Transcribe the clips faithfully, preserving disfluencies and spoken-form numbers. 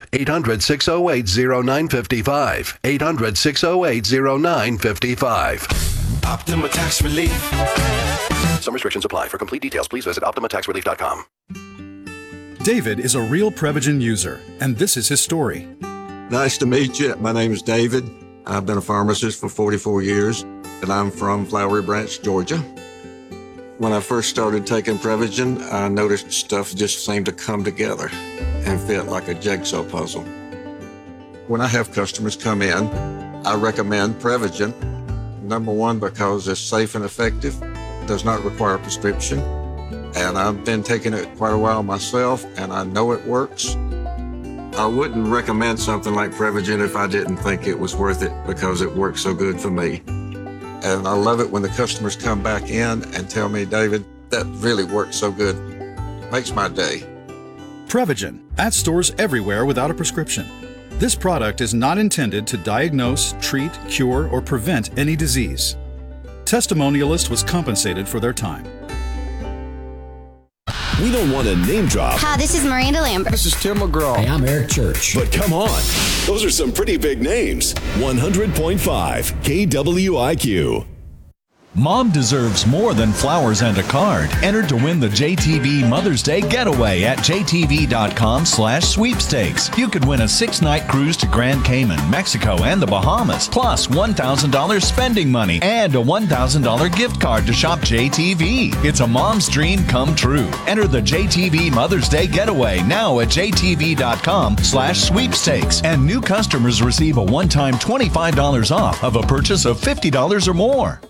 eight hundred, six oh eight, oh nine five five. eight hundred, six oh eight, oh nine five five. Optima Tax Relief. Some restrictions apply. For complete details, please visit optima tax relief dot com. David is a real Prevagen user, and this is his story. Nice to meet you. My name is David. I've been a pharmacist for forty-four years, and I'm from Flowery Branch, Georgia. When I first started taking Prevagen, I noticed stuff just seemed to come together and fit like a jigsaw puzzle. When I have customers come in, I recommend Prevagen. Number one, because it's safe and effective, does not require a prescription, and I've been taking it quite a while myself, and I know it works. I wouldn't recommend something like Prevagen if I didn't think it was worth it because it works so good for me. And I love it when the customers come back in and tell me, David, that really works so good. Makes my day. Prevagen, at stores everywhere without a prescription. This product is not intended to diagnose, treat, cure, or prevent any disease. Testimonialist was compensated for their time. We don't want to name drop. Hi, this is Miranda Lambert. This is Tim McGraw. Hey, I'm Eric Church. But come on, those are some pretty big names. one hundred point five K W I Q. Mom deserves more than flowers and a card. Enter to win the J T V Mother's Day Getaway at j t v dot com slash sweepstakes. You could win a six-night cruise to Grand Cayman, Mexico, and the Bahamas, plus one thousand dollars spending money and a one thousand dollars gift card to shop J T V. It's a mom's dream come true. Enter the J T V Mother's Day Getaway now at j t v dot com slash sweepstakes. And new customers receive a one-time twenty-five dollars off of a purchase of fifty dollars or more.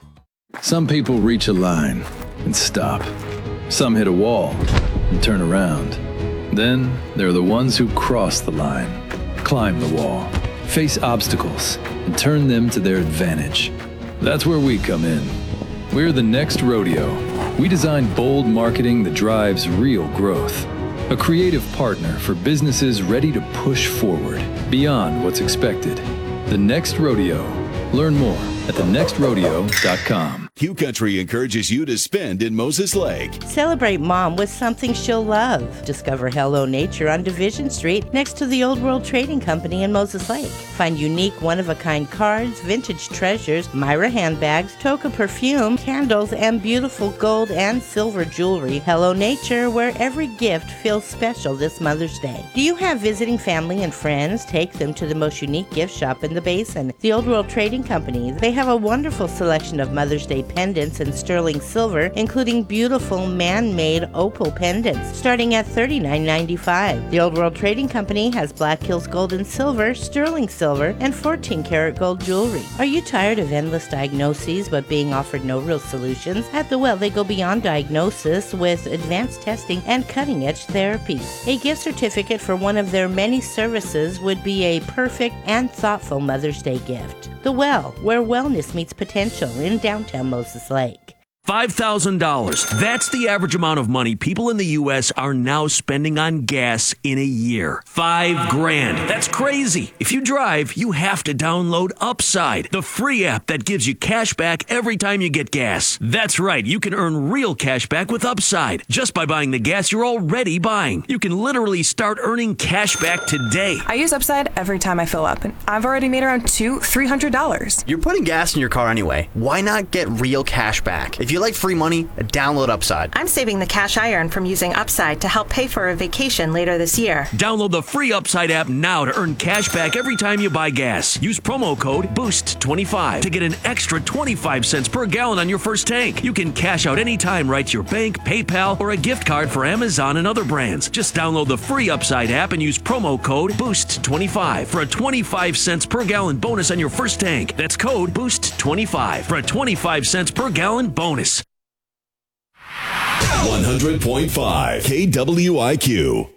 Some people reach a line and stop. Some hit a wall and turn around. Then there are the ones who cross the line, climb the wall, face obstacles, and turn them to their advantage. That's where we come in. We're the Next Rodeo. We design bold marketing that drives real growth. A creative partner for businesses ready to push forward beyond what's expected. The Next Rodeo. Learn more at the next rodeo dot com. Hugh Country encourages you to spend in Moses Lake. Celebrate Mom with something she'll love. Discover Hello Nature on Division Street next to the Old World Trading Company in Moses Lake. Find unique one-of-a-kind cards, vintage treasures, Myra handbags, Toka perfume, candles, and beautiful gold and silver jewelry. Hello Nature, where every gift feels special this Mother's Day. Do you have visiting family and friends? Take them to the most unique gift shop in the Basin, the Old World Trading Company. They have a wonderful selection of Mother's Day pendants in sterling silver, including beautiful man-made opal pendants starting at thirty-nine ninety-five. The Old World Trading Company has Black Hills Gold and Silver, sterling silver, and fourteen karat gold jewelry. Are you tired of endless diagnoses but being offered no real solutions? At The Well, they go beyond diagnosis with advanced testing and cutting-edge therapies. A gift certificate for one of their many services would be a perfect and thoughtful Mother's Day gift. The Well, where wellness meets potential in downtown Moses Lake. five thousand dollars. That's the average amount of money people in the U S are now spending on gas in a year. Five grand. That's crazy. If you drive, you have to download Upside, the free app that gives you cash back every time you get gas. That's right. You can earn real cash back with Upside just by buying the gas you're already buying. You can literally start earning cash back today. I use Upside every time I fill up, and I've already made around two, three hundred dollars. You're putting gas in your car anyway. Why not get real cash back? If you like free money, download Upside. I'm saving the cash I earn from using Upside to help pay for a vacation later this year. Download the free Upside app now to earn cash back every time you buy gas. Use promo code boost twenty-five to get an extra twenty-five cents per gallon on your first tank. You can cash out anytime right to your bank, PayPal, or a gift card for Amazon and other brands. Just download the free Upside app and use promo code boost twenty-five for a twenty-five cents per gallon bonus on your first tank. That's code boost twenty-five for a twenty-five cents per gallon bonus. one hundred point five K W I Q.